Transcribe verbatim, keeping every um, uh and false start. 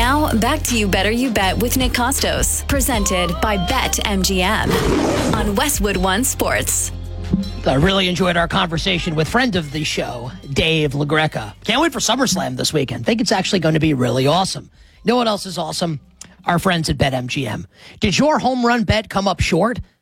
Now, back to You Better You Bet with Nick Costos, presented by BetMGM on Westwood One Sports. I really enjoyed our conversation with friend of the show, Dave LaGreca. Can't wait for SummerSlam this weekend. Think it's actually going to be really awesome. You know what else is awesome? Our friends at BetMGM. Did your home run bet come up short?